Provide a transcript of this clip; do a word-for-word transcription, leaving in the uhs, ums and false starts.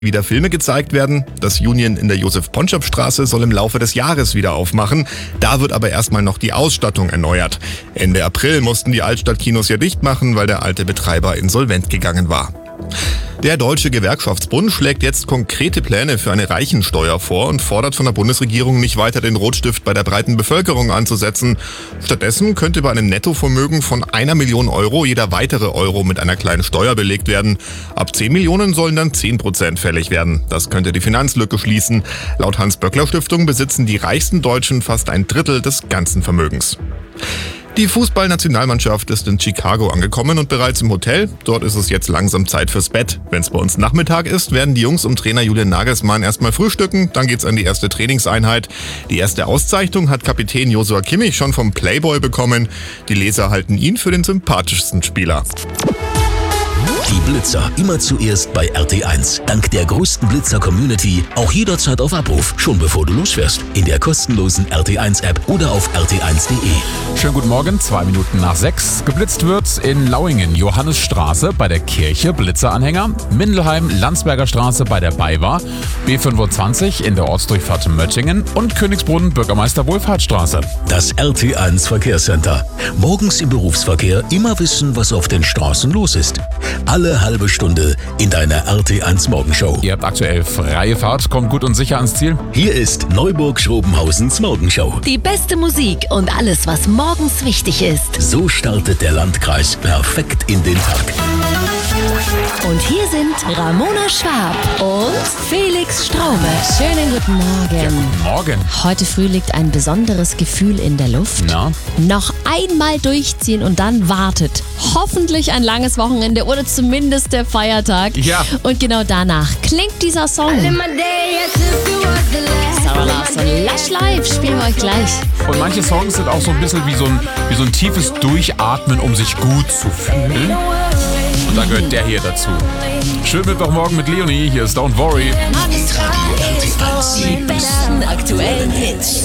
Wieder Filme gezeigt werden. Das Union in der Josef-Ponschop-Straße soll im Laufe des Jahres wieder aufmachen. Da wird aber erstmal noch die Ausstattung erneuert. Ende April mussten die Altstadtkinos ja dicht machen, weil der alte Betreiber insolvent gegangen war. Der Deutsche Gewerkschaftsbund schlägt jetzt konkrete Pläne für eine Reichensteuer vor und fordert von der Bundesregierung, nicht weiter den Rotstift bei der breiten Bevölkerung anzusetzen. Stattdessen könnte bei einem Nettovermögen von einer Million Euro jeder weitere Euro mit einer kleinen Steuer belegt werden. Ab zehn Millionen sollen dann zehn Prozent fällig werden. Das könnte die Finanzlücke schließen. Laut Hans-Böckler-Stiftung besitzen die reichsten Deutschen fast ein Drittel des ganzen Vermögens. Die Fußballnationalmannschaft ist in Chicago angekommen und bereits im Hotel. Dort ist es jetzt langsam Zeit fürs Bett. Wenn es bei uns Nachmittag ist, werden die Jungs um Trainer Julian Nagelsmann erstmal frühstücken. Dann geht's an die erste Trainingseinheit. Die erste Auszeichnung hat Kapitän Joshua Kimmich schon vom Playboy bekommen. Die Leser halten ihn für den sympathischsten Spieler. Die Blitzer immer zuerst bei R T eins. Dank der größten Blitzer-Community auch jederzeit auf Abruf, schon bevor du losfährst. In der kostenlosen R T eins App oder auf R T eins Punkt de. Schönen guten Morgen, zwei Minuten nach sechs. Geblitzt wird in Lauingen, Johannesstraße bei der Kirche, Blitzeranhänger. Mindelheim, Landsberger Straße bei der BayWa. B fünfundzwanzig in der Ortsdurchfahrt Möttingen und Königsbrunn, Bürgermeister Wohlfahrtsstraße. Das R T eins Verkehrscenter. Morgens im Berufsverkehr immer wissen, was auf den Straßen los ist. Alle halbe Stunde in deiner R T eins Morgenshow. Ihr habt aktuell freie Fahrt, kommt gut und sicher ans Ziel. Hier ist Neuburg-Schrobenhausens Morgenshow. Die beste Musik und alles, was morgens wichtig ist. So startet der Landkreis perfekt in den Tag. Und hier sind Ramona Schwab und Felix Straume. Schönen guten Morgen. Ja, guten Morgen. Heute früh liegt ein besonderes Gefühl in der Luft. Na? Noch einmal durchziehen und dann wartet hoffentlich ein langes Wochenende oder zumindest der Feiertag. Ja. Und genau danach klingt dieser Song. Sarah Larsson, Lush Live, spielen wir euch gleich. Und manche Songs sind auch so ein bisschen wie so ein, wie so ein tiefes Durchatmen, um sich gut zu fühlen. Und da gehört der hier dazu. Schönen Mittwochmorgen mit Leonie, hier ist Don't Worry. Die besten aktuellen Hits.